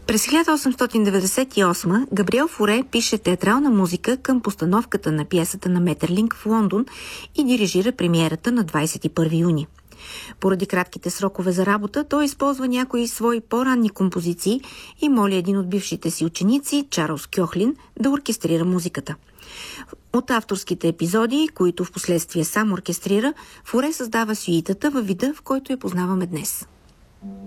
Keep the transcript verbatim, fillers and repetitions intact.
През хиляда осемстотин деветдесет и осма Габриел Форе пише театрална музика към постановката на пиесата на Метерлинк в Лондон и дирижира премиерата на двадесет и първи юни. Поради кратките срокове за работа, той използва някои свои по-ранни композиции и моли един от бившите си ученици, Чарлз Кьохлин, да оркестрира музиката. От авторските епизоди, които в последствие сам оркестрира, Форе създава сюитата във вида, в който я познаваме днес.